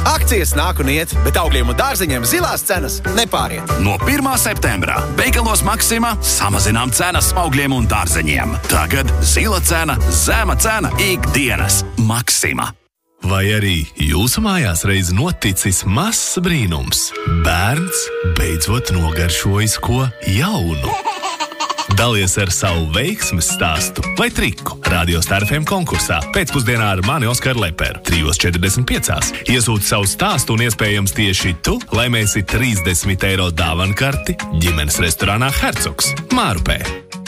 Akcijas nāk un iet, bet augļiem un dārzeņiem zilās cenas nepāriet. No 1. septembra veikalos Maxima samazinām cenas augļiem un dārzeņiem. Tagad zila cena, zema cena ikdienas. Maxima. Vai arī jūsu mājās reiz noticis mazs brīnums? Bērns beidzot nogaršojis ko jaunu. Dalies ar savu veiksmes stāstu vai triku Radio Star FM konkursā pēcpusdienā ar mani Oskaru Leperu 3:45. Iesūti savu stāstu un iespējams tieši tu laimēsi 30 eiro dāvankarti ģimenes restorānā Hercogs Mārupē.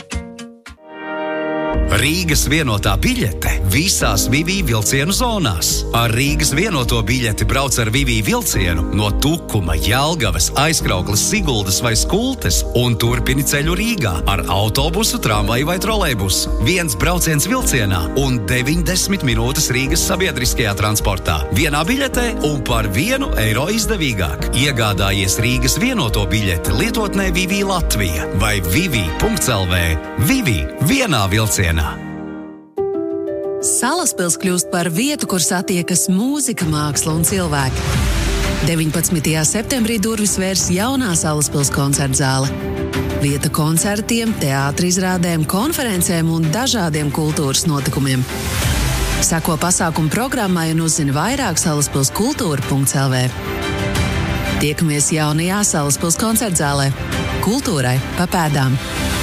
Rīgas vienotā biļete visās Vivī vilcienu zonās. Ar Rīgas vienoto biļeti brauc ar Vivī vilcienu no Tukuma, Jelgavas, Aizkraukles, Siguldas vai Skultes un turpini ceļu Rīgā ar autobusu, tramvaju vai trolejbusu. 1 brauciens vilcienā un 90 minūtes Rīgas sabiedriskajā transportā. Vienā biļetē un par 1 eiro izdevīgāk. Iegādājies Rīgas vienoto biļeti lietotnē Vivī Latvija vai vivi.lv. Vivī vienā vilcienā. Salaspils kļūst par vietu, kur satiekas mūzika, māksla un cilvēki. 19. septembrī durvis vērs jaunā Salaspils koncertzāle. Vieta koncertiem, teātrizrādēm, konferencēm un dažādiem kultūras notikumiem. Sako pasākumu programmai un uzzini vairāk salaspilskultūra.lv. Tiekamies jaunajā Salaspils koncertzālē. Kultūrai pa pēdām.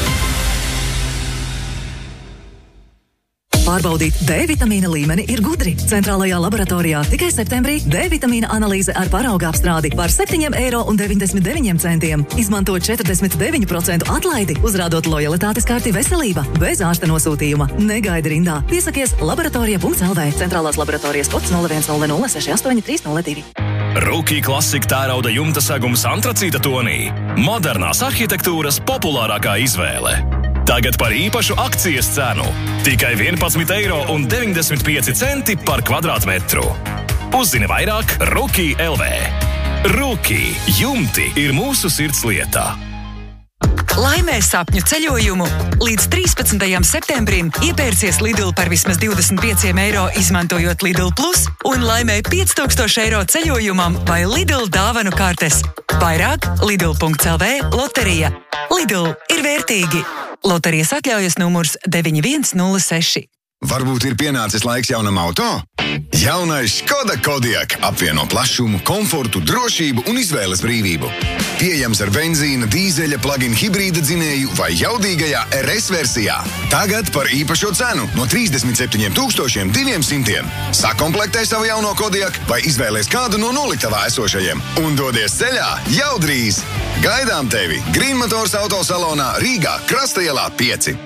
Pārbaudīt D-vitamīna līmeni ir gudri. Centrālajā laboratorijā tikai septembrī D-vitamīna analīze ar parauga apstrādi par 7,99 €. Izmanto 49% atlaidi, uzrādot lojalitātes karti veselība, bez ārsta nosūtījuma. Negaidi rindā. Piesakies laboratorija.lv. Centrālās laboratorijas kods 0100683002. Rookie klasika tērauda jumta segums antracīta tonī. Modernās arhitektūras populārākā izvēle. Tagad par īpašu akcijas cenu. Tikai 11,95 € par kvadrātmetru. Uzzini vairāk Rookie LV. Rookie jumti ir mūsu sirds lietā. Laimē sapņu ceļojumu! Līdz 13. septembrim iepērcies Lidl par vismaz 25 eiro izmantojot Lidl Plus un laimē 5000 eiro ceļojumam vai Lidl dāvanu kartes. Vairāk Lidl.lv loterija. Lidl ir vērtīgi! Loterijas atļaujas numurs 9106. Varbūt ir pienācis laiks jaunam auto? Jaunais Škoda Kodiaq apvieno plašumu, komfortu, drošību un izvēles brīvību. Pieejams ar benzīna, dīzeļa, plug-in hibrīda dzinēju vai jaudīgajā RS versijā. Tagad par īpašo cenu no 37 200. Sakomplektē savu jauno Kodiaq vai izvēlies kādu no noliktavā esošajiem un dodies ceļā jau drīz. Gaidām tevi Green Motors autosalonā Rīgā, Krasta ielā 5.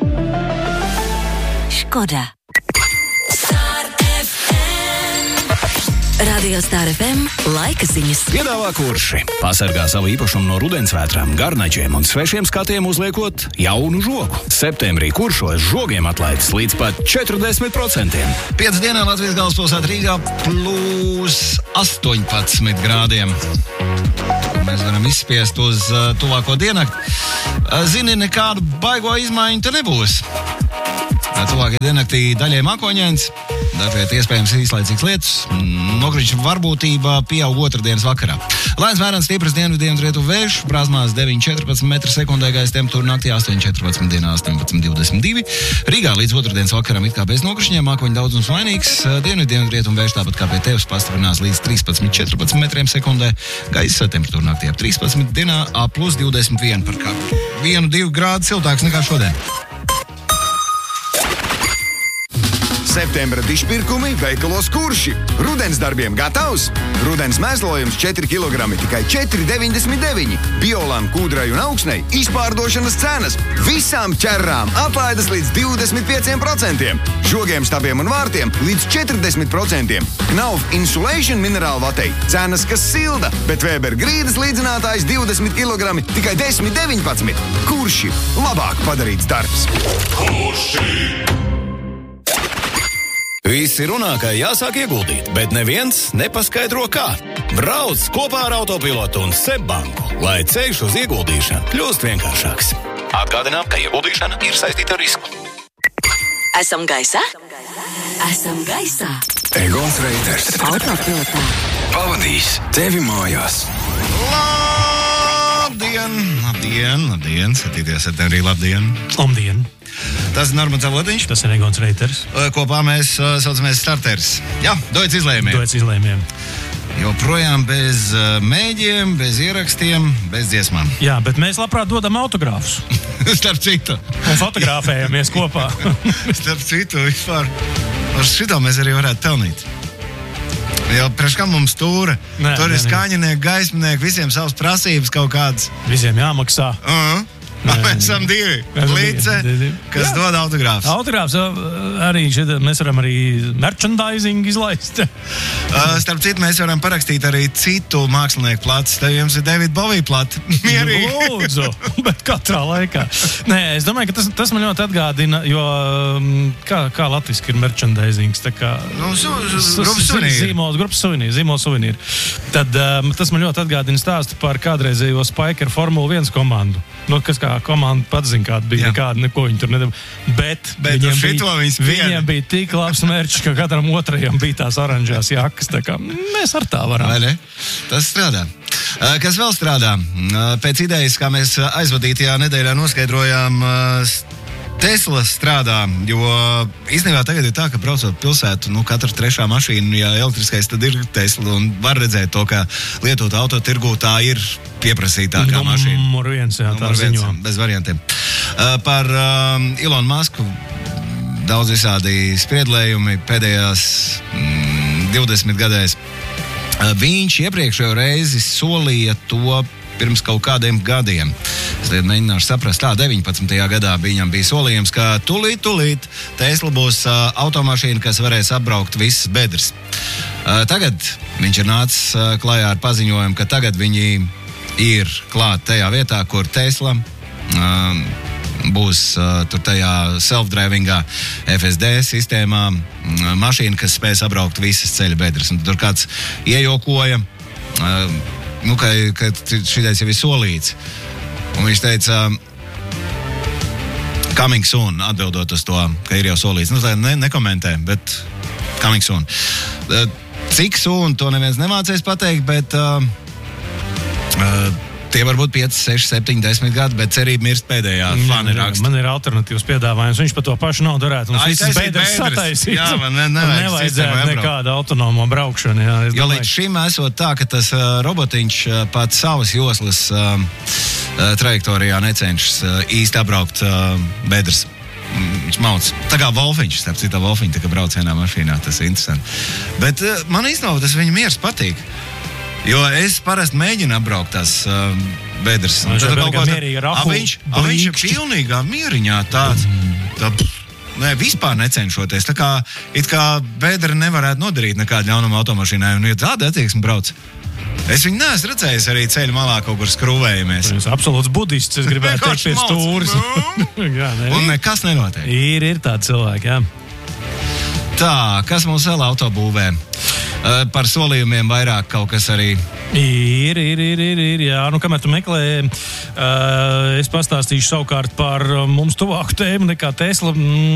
Škoda. Radio Star FM laika ziņas. Piedāvā Kurši. Pasargā savu īpašumu no rudensvētrām, garnaģiem un svešiem skatiem uzliekot jaunu žogu. Septembrī Kuršos žogiem atlaides līdz pat 40%. 5 dienā Latvijas galvaspilsētā Rīgā plus 18 grādiem. Mēs varam izspiest uz tuvāko diennakti. Zini, nekādu baigo izmaiņu te nebūs. Tuvākajā diennaktī daļai mākoņains, dažviet iespējams īslaicīgs lietus, nokrišņu varbūtība pieaug otrdienas vakarā. Lēns mērens stipras dienvidu rietu vējš, brāzmās 9,14 m/sekundē, gaisa temperatūra naktī 8,14, dienā 18,22. Rīgā līdz otrdienas vakaram it kā bez nokrišņiem, mākoņu daudzums mainīgs, dienvidu rietu vējš tāpat kā pie tevis pastiprinās līdz 13,14 m/sekundē, gaisa temperatūra naktī ap 13, dienā plus 21 par kā 1-2 grādu siltāks nekā šodien. Septembra dišpirkumi veikalos Kurši. Rudens darbiem gatavs? Rudens mēslojums 4 kg tikai 4,99. Biolam, kūdrai un augsnei izpārdošanas cenas. Visām ķerrām atlaides līdz 25%. Žogiem, stabiem un vārtiem līdz 40%. Knauf Insulation minerālu vatei cenas, kas silda, bet Weber grīdas līdzinātājs 20 kg tikai 10,19. Kurši. Labāk padarīts darbs. Kurši. Visi runā, ka jāsāk ieguldīt, bet neviens nepaskaidro kā. Brauc kopā ar Autopilotu un SEB banku, lai ceļš uz ieguldīšanu kļūst vienkāršāks. Atgādinām, ka ieguldīšana ir saistīta ar risku. Esam gaisā? Esam gaisā. Egons Reiters Autopilotā. pavadīs tevi mājās. Labdien, 7. septembrī, labdien. Tas ir Normans Avotiņš. Tas ir Egons Reiters. Kopā mēs saucamies starters. Jā, doic izlējumiem. Joprojām bez mēģiem, bez ierakstiem, bez dziesmām. Jā, bet mēs labprāt dodam autogrāfus. Starp citu. Un fotografējamies kopā. Starp citu, vispār. Ar šito mēs arī varētu pelnīt. Jo priekš kā mums tūra. Tur ir skaņinieki, gaisminieki, visiem savas prasības kaut kādas. Visiem jāmaksā. Mēs esam divi līdze, kas dod autogrāfus. Autogrāfus arī šeit mēs varam arī merchandising izlaist. Starp citu, mēs varam parakstīt arī citu mākslinieku platus. Te jums ir David Bowie plata. Mierīgi. Lūdzu, bet katrā laikā. Nē, es domāju, ka tas man ļoti atgādina, jo kā latviski ir merchandisings, tā kā grupas suvenīri. Tad tas man ļoti atgādina stāstu par kādreizējo Spikeru Formula 1 komandu. Kas kā komanda pats zina, kāda bija, nekāda, neko viņi tur nedabūja. Bet viņiem bija tik labs mērķis, ka katram otrajam bija tās oranžās jakas. Tā kā mēs ar tā varam. Vai ne? Tas strādā. Kas vēl strādā? Pēc idejas, kā mēs aizvadītajā nedēļā noskaidrojām, Tesla strādā, jo īstenībā tagad ir tā, ka braucot pilsētu, katra trešā mašīna, ja elektriskais, tad ir Tesla, un var redzēt to, ka lietotā autotirgū tā ir pieprasītākā mašīna. Numur viens, jā, tā ziņo. Bez variantiem. Par Elonu Musku daudz visādi spriedlējumi pēdējās 20 gadēs. Viņš iepriekšējo reizi solīja to pirms kaut kādiem gadiem. Es mēģināšu saprast, 19. gadā viņam bija solījums, ka tūlīt Tesla būs automašīna, kas varēs apbraukt visas bedres. Tagad viņš ir nācis klajā ar paziņojumu, ka tagad viņi ir klāt tajā vietā, kur Tesla būs tur tajā self-drivingā FSD sistēmā mašīna, kas spēs apbraukt visas ceļa bedres. Un tur kāds iejokoja, ka šitais jau ir solīts. Un viņš teica, coming soon, atbildot uz to, ka ir jau solīts. Tā nekomentē, bet coming soon. Cik soon, to neviens nemācēs pateikt, bet tie var būt 5, 6, 7, 10 gadi, bet cerība mirst pēdējā. Man ir alternatīvs piedāvājums. Viņš par to pašu naudu darētu. Mums visas bedres sataisīt. Jā, man nevajadzētu nekādu autonomo braukšanu. Jā, jo līdz šim esot tā, ka tas robotiņš pat savas joslas trajektorijā necenšas īsti apbraukt bedres. Viņš mauc. Tā kā Wolfiņš, starp citu Wolfiņu, tā kā brauc vienā mašīnā, tas ir interesanti. Bet man īstenībā tas viņa miers patīk. Jo es parasti mēģinu apbraukt tās bedres. Viņš ir pilnīgā mieriņā tāds. Vispār necenšoties. Tā kā it kā bedra nevarētu nodarīt nekādu ļaunumu automašīnai. Un ja tāda attieksme brauc. Es viņu neesmu redzējis arī ceļu malā kaut kur skrūvējamies. Viņš ir absolūts budists, es gribētu teikt pie stūris. Un nekas nenotiek. Ir tādi cilvēki, jā. Tā, kas mums vēl autobūvē? Par solījumiem vairāk kaut kas arī. Ir, jā. Kamēr tu meklē, es pastāstīšu savukārt par mums tuvāku tēmu nekā Tesla.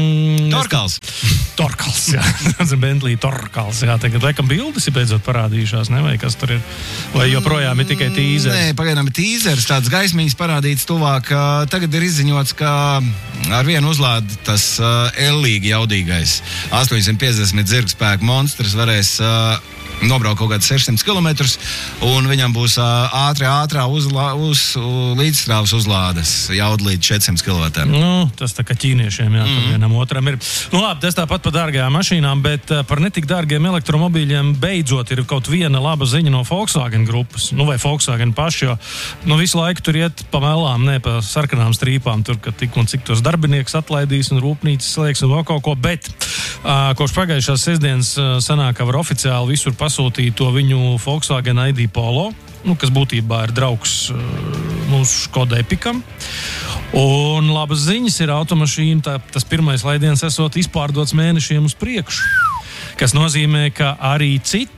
Torkals, jā. Bentley Torkals, jā. Tagad laikam bildes ir beidzot parādījušās, ne? Vai kas tur ir? Vai joprojām ir tikai tīzers? Nē, pagaidām ir tīzers, tāds gaismiņas parādīts tuvāk. Tagad ir izziņots, ka ar vienu uzlādi tas ellīgi jaudīgais 850 zirgspēku monstrs varēs nobraukt kaut kāds 600 km, un viņam būs ātrā līdzstrāvas uzlādes jauda līdz 400 km. Tas tā kā ķīniešiem, jā, tur vienam otram ir. Labi, tas tāpat par dārgajām mašīnām, bet par netik dārgiem elektromobīļiem beidzot ir kaut viena laba ziņa no Volkswagen grupas, vai Volkswagen paši, jo visu laiku tur iet pa melām, ne pa sarkanām strīpām, tur, ka tik un cik tos darbinieks atlaidīs un rūpnīcas slēgs un vēl kaut ko, bet kopš pagājušās sestdienas sanāk, ka var oficiāli visur pasūtīt to viņu Volkswagen ID Polo, kas būtībā ir draugs mūsu Škoda Epikam. Un labas ziņas ir automašīna, tas pirmais laidiens esot izpārdots mēnešiem uz priekšu, kas nozīmē, ka arī citi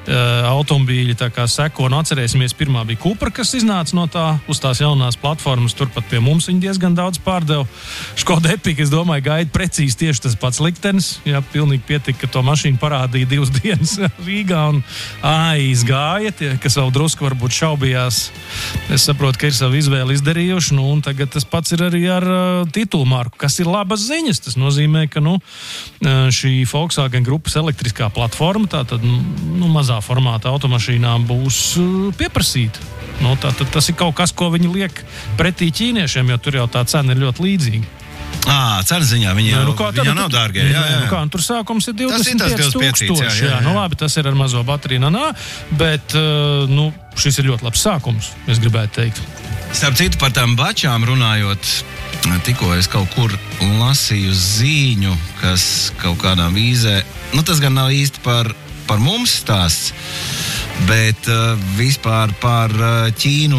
automobīļi tā kā seko, un atcerēsimies, pirmā bija Cupra, kas iznāca no tā, uz tās jaunās platformas, turpat pie mums viņi diezgan daudz pārdeva. Škoda Epic, es domāju, gaida precīzi tieši tas pats liktenis, jā, pilnīgi pietika, ka to mašīnu parādīja 2 dienas Rīgā, un izgāja, tie, kas vēl drusku varbūt šaubījās, es saprotu, ka ir savu izvēli izdarījuši, un tagad tas pats ir arī ar titulmarku, kas ir labas ziņas, tas nozīmē, ka, šī Volkswagen grupas elektriskā platforma, tātad, mazā formāta automašīnām būs pieprasīta. Tas ir kaut kas, ko viņi liek pretī ķīniešiem, jo tur jau tā cena ir ļoti līdzīga. Cena ziņā viņi jau nav dārgie. Jā. Tur sākums ir 25,000. Labi, tas ir ar mazo bateriju, bet šis ir ļoti labs sākums, es gribētu teikt. Starp citu, par tām bačām runājot, tikko es kaut kur lasīju ziņu, kas kaut kādā vīzē, tas gan nav īsti par mums stāsts, bet vispār par Ķīnu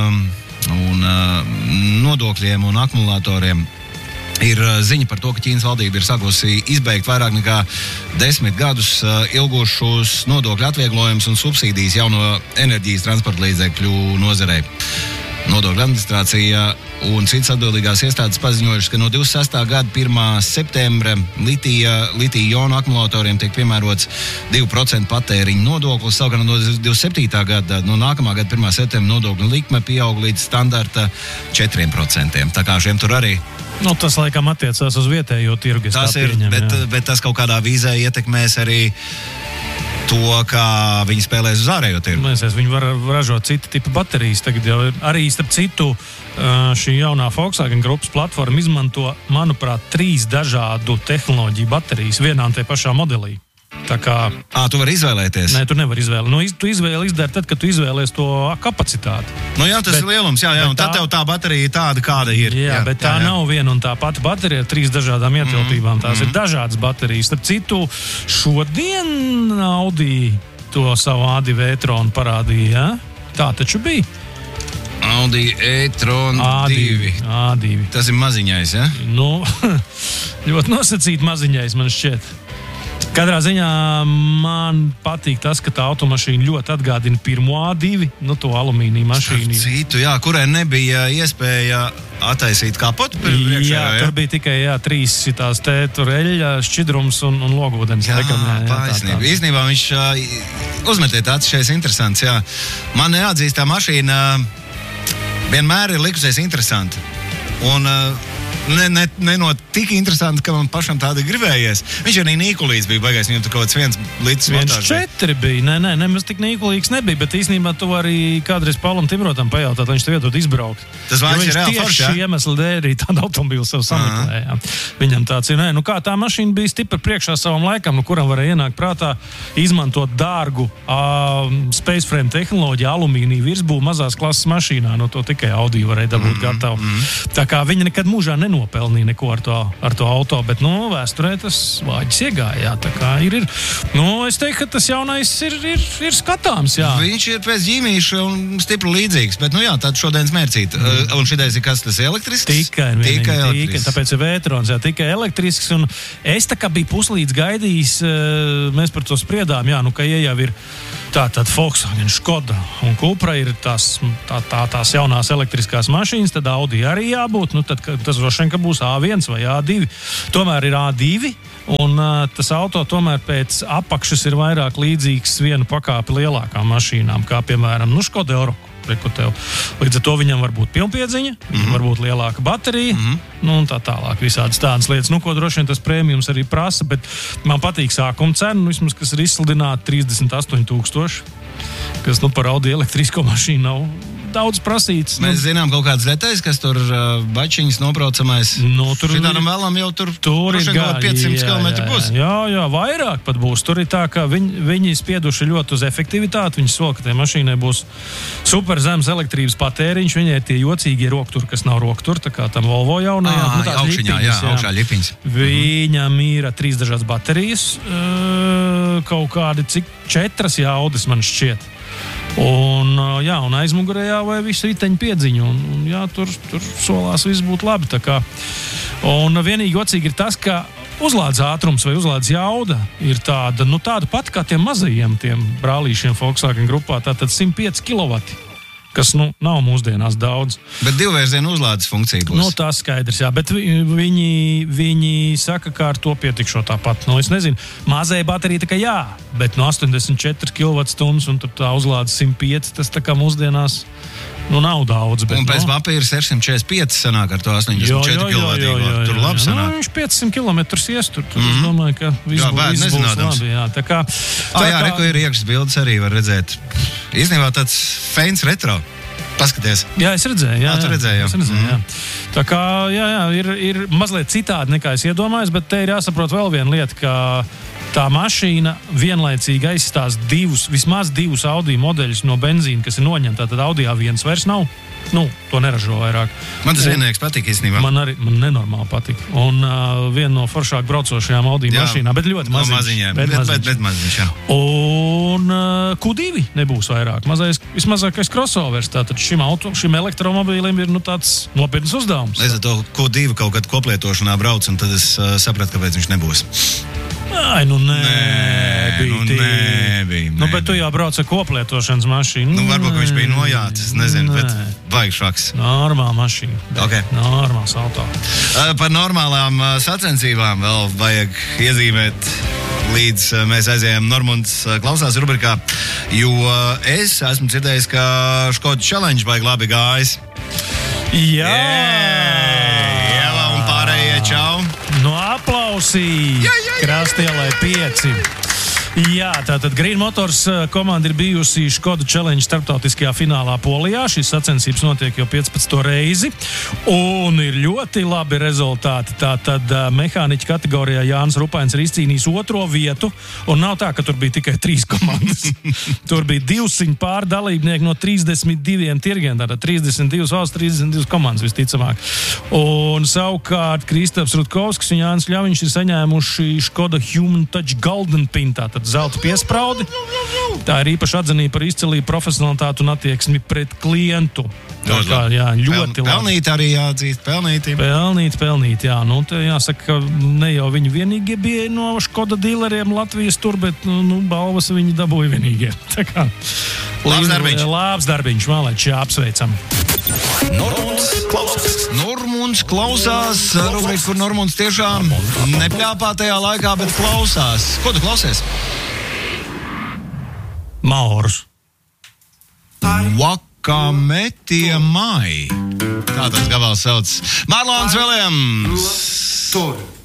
un nodokļiem un akumulatoriem. Ir ziņa par to, ka Ķīnas valdība ir sākusi izbeigt vairāk nekā 10 gadus ilgušos nodokļu atvieglojumus un subsīdijas jauno enerģijas transporta līdzekļu nozarei. Nodokļu administrācija un citas atbildīgās iestādes paziņojušas, ka no 26. gada 1. septembra litija-jonu akumulatoriem tiek piemērots 2% patēriņa nodoklis, savukārt no 27. gada, no nākamā gada 1. septembra nodokļu likme pieaug līdz standarta 4%. Tā kā šiem tur arī. Tas laikam attiecās uz vietējo tirgu. Tas ir, bet tas kaut kādā vīzē ietekmēs arī to, kā viņi spēlēs uz ārējo tirgu. Viņi var ražot citu tipu baterijas. Tagad jau ir arī, starp citu, šī jaunā Volkswagen grupas platforma izmanto, manuprāt, 3 dažādu tehnoloģiju baterijas vienā un te pašā modelī. Tā kā... Tu vari izvēlēties? Nē, tu nevari izvēlēties. Tu izvēli izdari tad, kad tu izvēlies to kapacitāti. Tas ir lielums, un tad tev tā baterija ir tāda, kāda ir. Bet tā nav viena un tā pati baterija ar 3 dažādām ietilpībām. Tās ir dažādas baterijas. Starp citu, šodien Audi to savu A2 e-tronu parādīja, Tā taču bija. Audi e-tron 2. A2. Tas ir maziņais, ja? Ļoti nosacīt maziņais, man šķiet. Katrā ziņā man patīk tas, ka tā automašīna ļoti atgādina pirmo A2, to alumīnija mašīnu. Citu, kurai nebija iespēja attaisīt kapotu priekšā. Jā, tur bija tikai 3 šitās eļļa, šķidrums un logūdens. Īstenībā viņš uzmetiet acis šeit interesants. Jā. Man neatzīst, tā mašīna vienmēr ir likusies interesanti. Un ne no tik interesanti, ka man pašam tāda gribējies. Viņš arī nīkulīgs bija baigais, viņam tur kaut kāds 1 litrs motārs. 1,4 bija. Nē, nemaz tik nīkulīgs nebija, bet īstenībā tu arī kādreiz Paulam Timrotam pajautāt, viņš tev iedod izbraukt. Tas vairs ir reāli forši, šī iemesla dēļ arī tādu automobīlu sev sameklēja. Viņam tāds ir, kā tā mašīna bija stipri priekšā savam laikam, kuram varēja ienākt prātā izmantot dārgu spaceframe tehnoloģiju, alumīniju virsbūvu mazās klases mašīnā. To tikai Audi varēja dabūt gatavu. Tā kā viņi nekad mūžā nenopelnīja neko ar to auto, bet, vēsturē tas vāģis iegāja, tā kā ir. Es teiktu, ka tas jaunais ir skatāms, jā. Viņš ir pēc ģīmīša un stipri līdzīgs, bet, tad šodienas mērcīt. Un šitais ir kas, tas elektrisks? Tikai elektrisks. Tāpēc ir vētrons, tikai elektrisks, un es tā kā biju puslīdz gaidījis, mēs par to spriedām, ka jau ir tātad Volkswagen, Škoda un Cupra ir tās jaunās elektriskās mašīnas, tad Audi arī jābūt, tad tas droši vien, ka būs A1 vai A2. Tomēr ir A2, un tas auto tomēr pēc apakšas ir vairāk līdzīgs vienu pakāpi lielākām mašīnām, kā piemēram Škoda Euroku. Līdz ar to viņam var būt pilnpiedziņa, var būt lielāka baterija, un tā tālāk. Visādas tādas lietas, ko droši vien tas prēmijums arī prasa, bet man patīk sākuma cena, vismaz, kas ir izsludināta 38,000, kas par Audi elektrisko mašīnu nav daudz prasīts. Mēs zinām kaut kādas detaļas, kas tur bačiņas nobraucamais. Šitādam vēlam jau tur ir 500 km būs. Jā, vairāk pat būs. Tur ir tā, ka viņi spieduši ļoti uz efektivitāti. Viņi sola, ka tai mašīnai būs super zems elektrības patēriņš. Viņai ir tie jocīgie rokturi, kas nav rokturi, tā kā tam Volvo jaunajā. Augšā ļipiņas. Viņam ir 3 dažādas baterijas, kaut kādi 4 Audis man šķiet. Un aizmugurējā vai visu riteņu piedziņu. Tur solās viss būtu labi. Un vienīgi jocīgi ir tas, ka uzlādes ātrums vai uzlādes jauda ir tāda pati kā tiem mazajiem tiem brālīšiem Volkswagen grupā, tātad 105 kW. Kas, nav mūsdienās daudz. Bet divvirzienu uzlādes funkcija būs. Tas skaidrs, jā, bet viņi saka, ka ar to pietikšo tāpat. Es nezinu, mazai baterija tā kā jā, bet 84 kWh un tur tā uzlādes 105, tas tā kā mūsdienās nav daudz. Bet, un pēc papīra 645 sanāk ar to 84 kW. Tur labi sanāk. Viņš 500 km ies tur. Es domāju, ka viss būs labi. Jā, tā kā... Reku ir iekšas bildes arī var redzēt. Īstenībā tāds feins retro. Paskaties. Jā, es redzēju. Tu redzēji, jā. Tā kā, ir mazliet citādi nekā es iedomājos, bet te ir jāsaprot vēl viena lieta, ka tā mašīna vienlaicīgi aizstās vismaz divus Audi modeļus no benzīna, kas ir noņemta. Tad Audi A1 vairs nav. To neražo vairāk. Man tas viennieks patīk īstenībā. Man nenormāli patīk. Un viena no foršāk braucošajām Audi mašīnām, bet ļoti maziņš. Bet maziņš, jā. Un Q2 nebūs vairāk. Vismazākais crossovers. Tātad šim elektromobīlim ir tāds nopietns uzdevums. Es ar to Q2 kaut kad koplietošanā braucu, un tad es sapratu, kāpēc viņš nebūs. Nebija. Bet tu jau brauc ar koplietošanas mašīnu. Varbūt viņš bija nojācis, nezinu, bet vajag švaks. Normāla mašīna. Okay. Normāls auto. Par normālām sacensībām vēl vajag iezīmēt, līdz mēs aizējām Normunds klausās rubrikā, jo es esmu dzirdējis, ka Škoda Challenge vajag labi gājis. Jā! Ieva un pārējie čau! Aplausī! Krastielai 5. Jā, tātad Green Motors komanda ir bijusi Škoda Challenge starptautiskajā finālā Polijā. Šīs sacensības notiek jau 15. reizi. Un ir ļoti labi rezultāti. Tātad mehāniķa kategorijā Jānis Rupains ir izcīnījis 2. vietu. Un nav tā, ka tur bija tikai 3 komandas. Tur bija 200 pārdalībnieki no 32 tirgiem. Tātad 32 valsts, 32 komandas visticamāk. Un savukārt Kristaps Rutkovskis un Jānis Ļaviņš ir saņēmuši Škoda Human Touch Golden Pin. Tātad zelta piespraudi. Tā ir īpaši atzinība par izcilību, profesionalitāti un attieksmi pret klientu. Tā, jā, ļoti labi. Pelnīt arī jāatzīst, pelnīti. Pelnīt, jā. Te jāsaka, ka ne jau viņi vienīgie bija no Škoda dīleriem Latvijas tur, bet balvas viņi dabūja vienīgie. Tā kā labs darbiņš, mālēči, apsveicam. Normunds klausās. Rubrika, kur Normunds tiešām nepļāpā tajā laikā, bet klausās. Ko tu klausies? Maurus. Wakametie mai. Tā tas gabals sauc. Marlons Viljams. Tur.